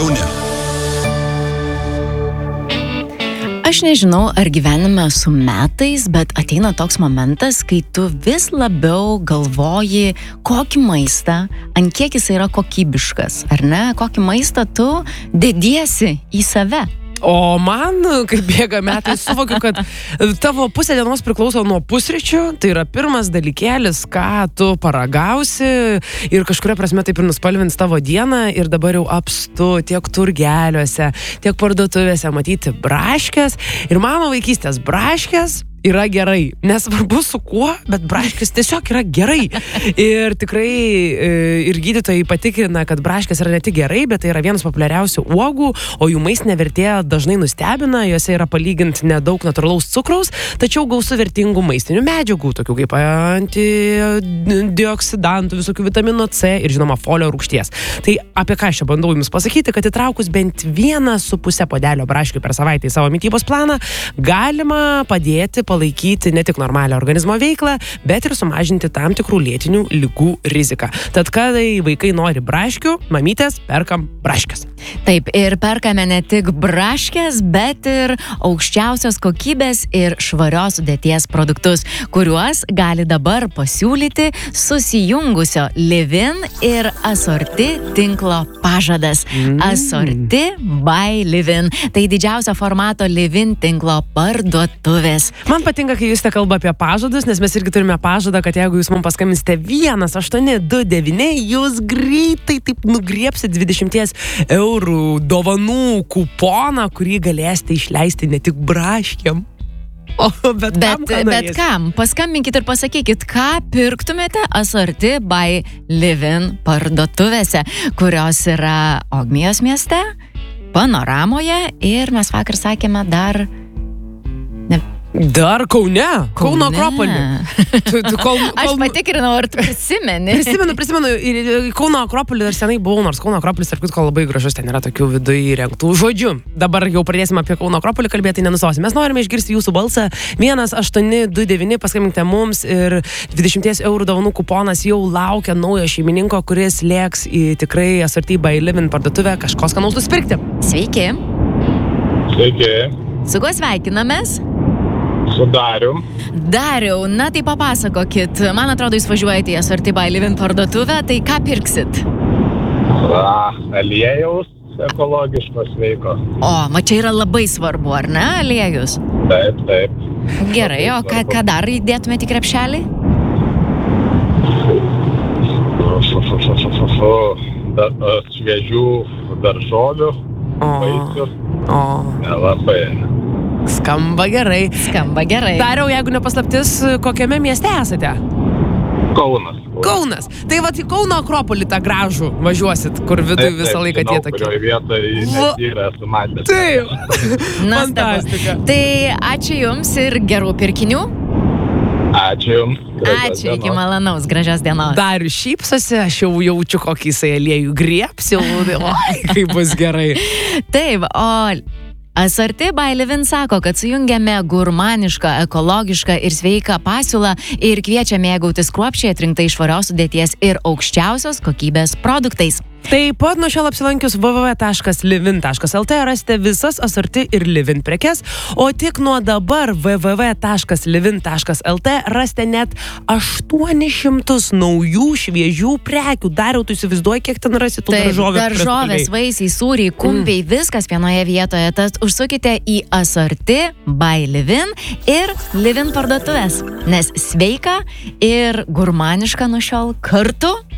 jauni. Aš nežinau, ar gyvenime su metais, bet ateina toks momentas, kai tu vis labiau galvoji, kokį maistą, ant kiek jis yra kokybiškas, ar ne? Kokį maistą tu dediesi į save. O man, kai bėga metai, suvokiu, kad tavo pusė dienos priklauso nuo pusryčių, tai yra pirmas dalykėlis, ką tu paragausi ir kažkuria prasme taip ir nuspalvins tavo dieną ir dabar jau apstu tiek turgeliuose, tiek parduotuvėse matyti braškes ir mano vaikystės braškes yra gerai. Nesvarbu su kuo, bet braškės tiesiog yra gerai. Ir tikrai ir gydytojai patikrina, kad braškės yra ne tik gerai, bet tai yra vienas populiariausių uogų, o jų maistinė vertė dažnai nustebina, juose yra palyginti nedaug natūralaus cukraus, tačiau gausu vertingų maistinių medžiagų, tokių kaip antioksidantų, visokių vitamino C ir žinoma folio rūgšties. Tai apie ką aš čia bandau jums pasakyti, kad įtraukus bent 1,5 puodelio braškių per savaitę į savo mitybos planą, galima padėti palaikyti ne tik normalią organizmo veiklą, bet ir sumažinti tam tikrų lėtinių ligų riziką. Tad, kai vaikai nori braškių, mamytės perkam braškės. Taip, ir perkame ne tik braškės, bet ir aukščiausios kokybės ir švarios sudėties produktus, kuriuos gali dabar pasiūlyti susijungusio Livin ir Asorti tinklo pažadas. Asorti by Livin. Tai didžiausio formato Livin tinklo parduotuvės. Man patinka, kai jūs te kalba apie pažadus, nes mes irgi turime pažadą, kad jeigu jūs mums paskambinsite 1829, jūs greitai taip nugriepsit 20 eurų dovanų kuponą, kurį galėsite išleisti ne tik braškiam. Bet kam? Paskambinkit ir pasakykit, ką pirktumėte Asorti by Livin parduotuvėse, kurios yra Ogmijos mieste, Panoramoje ir mes vakar sakėme dar Kaune. Kauno Akropolį. Aš patikrinau, ar tu prisimeni. Prisimenu. Ir Kauno Akropolį dar senai buvau, nors Kauno Akropolis, tarp kitko, labai gražus, ten yra tokių viduje įrengtų žodžių. Dabar jau pradėsime apie Kauno Akropolį kalbėti, nenustosim. Mes norime išgirsti jūsų balsą. 1829, paskambinkite mums ir 20 eurų dovanų kuponas jau laukia naujo šeimininko, kuris lėks į tikrai Asorti by Livin parduotuvę kažko skanaus nusipirkti. Sveiki. Sveiki. Su kuo sveikinamės? Su Darium. Dariau, na tai papasakokit. Man atrodo, jūs važiuojate į Asorti by Livin parduotuvę, tai ką pirksit? Aliejaus ekologiško sveiko. O, čia yra labai svarbu, ar ne, aliejus? Taip. Gerai, o ką dar įdėtumėte į krepšelį? Šviežių daržovių, vaisių. Nelabai. Skamba gerai. Dariau, jeigu nepaslaptis, kokiame mieste esate? Kaunas. Tai vat į Kauno Akropolį tą gražų važiuosit, kur viduje visą laiką tie tokie. Kurioje vietoje netyra esu matęs. Taip. Fantastika. Tai ačiū jums ir gerų pirkinių. Ačiū jums. Ačiū, iki malonaus, gražios dienos. Darius šypsosi, aš jau jaučiu, kokį jisai aliejų griebs, jau, kaip bus gerai. Taip, o Asorti by Livin sako, kad sujungiame gurmanišką, ekologišką ir sveiką pasiūlą ir kviečia mėgautis kruopščiai atrinktais švarios sudėties ir aukščiausios kokybės produktais. Taip pat nuo šiol apsilankius www.livin.lt rasite visas Asorti ir Livin prekes, o tik nuo dabar www.livin.lt rasite net 800 naujų šviežių prekių. Dariau, tu įsivaizduoji, kiek ten rasi tų daržovių? Daržovės, vaisiai, sūriai, kumpiai, viskas vienoje vietoje. Tad užsukite į Asorti by Livin ir Livin parduotuvės, nes sveika ir gurmaniška nuo šiol kartu